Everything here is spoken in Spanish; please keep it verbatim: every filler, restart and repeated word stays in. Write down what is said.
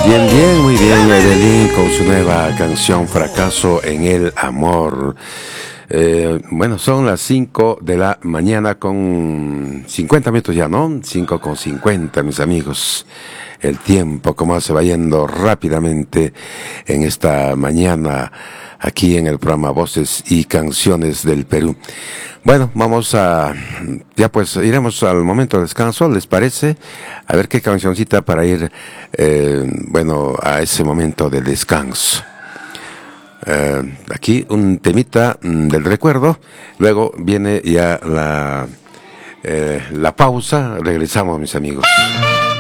Bien, bien, muy bien, Evelyn con su nueva canción Fracaso en el Amor. Eh, bueno, son las cinco de la mañana con cincuenta minutos ya, ¿no? cinco con cincuenta, mis amigos. El tiempo, como se va yendo rápidamente en esta mañana aquí en el programa Voces y Canciones del Perú. Bueno, vamos a, ya pues iremos al momento de descanso, ¿les parece? A ver qué cancioncita para ir, eh, bueno, a ese momento de descanso. Eh, aquí un temita mm, del recuerdo, luego viene ya la, eh, la pausa, regresamos mis amigos.